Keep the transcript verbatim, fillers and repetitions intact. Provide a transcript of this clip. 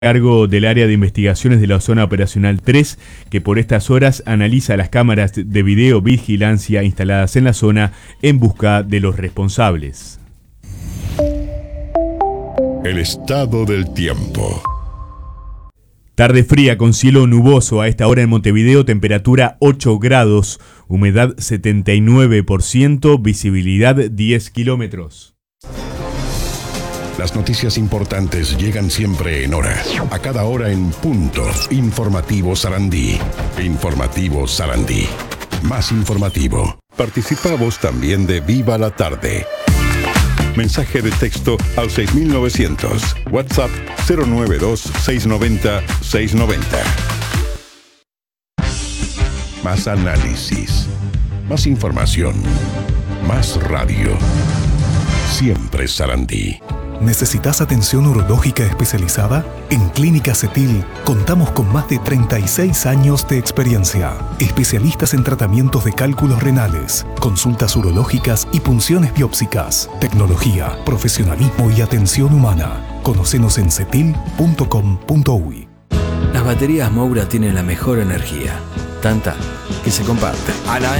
cargo del área de investigaciones de la zona operacional tres, que por estas horas analiza las cámaras de videovigilancia instaladas en la zona en busca de los responsables. El estado del tiempo. Tarde fría con cielo nuboso a esta hora en Montevideo, temperatura ocho grados, humedad setenta y nueve por ciento, visibilidad diez kilómetros. Las noticias importantes llegan siempre en hora, a cada hora en punto. Informativo Sarandí. Informativo Sarandí. Más informativo. Participa vos también de Viva la Tarde. Mensaje de texto al seis mil novecientos. WhatsApp cero nueve dos, seis nueve cero, seis nueve cero. Más análisis. Más información. Más radio. Siempre Sarandí. ¿Necesitas atención urológica especializada? En Clínica Cetil contamos con más de treinta y seis años de experiencia. Especialistas en tratamientos de cálculos renales, consultas urológicas y punciones biópsicas. Tecnología, profesionalismo y atención humana. Conocenos en cetil punto com punto uy. Las baterías Moura tienen la mejor energía, tanta que se comparte. A la